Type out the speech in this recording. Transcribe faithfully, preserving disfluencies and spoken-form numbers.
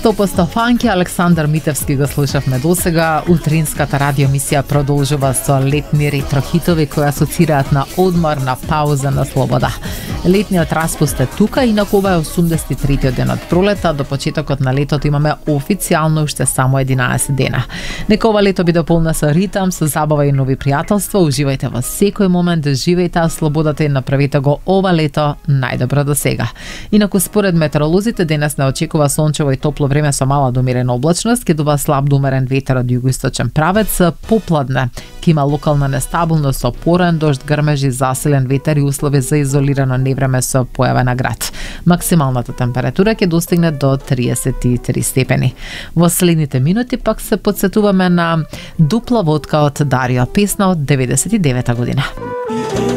сто проценти фанки, Александар Митевски го слушавме досега. Утринската радиоемисија продолжува со летни ретро-хитови кои асоцираат на одмор, на пауза, на слобода. Летниот распуст е тука, инаку ова е осумдесет и трети ден од пролета, до почетокот на летото имаме официјално уште само единаесет дена. Нека ова лето биде полна со ритам, со забава и нови пријателства. Уживајте во секој момент, живејте слободата и направете го ова лето најдобро до сега. Инаку според метеоролозите денес не очекува сончево и топло време со мала до умерена облачност, ќе дува слаб до умерен ветер од југоисточен правец, попладне ќе има локална нестабилност со порен дожд, грмежи, засилен ветер и услови за изолирано невреме со појава на град. Максималната температура ќе достигне до триесет и три степени. Во следните минути пак се подсетуваме на Дупла водка од Дарио, песна од деветдесет и девета година.